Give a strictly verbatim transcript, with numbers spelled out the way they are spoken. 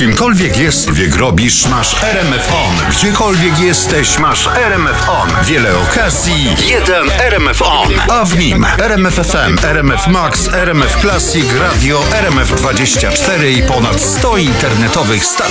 Kimkolwiek jest, wiek robisz, masz R M F On. Gdziekolwiek jesteś, masz R M F On. Wiele okazji, jeden R M F On. A w nim R M F F M, R M F Max, R M F Classic, Radio, R M F dwadzieścia cztery i ponad sto internetowych stacji.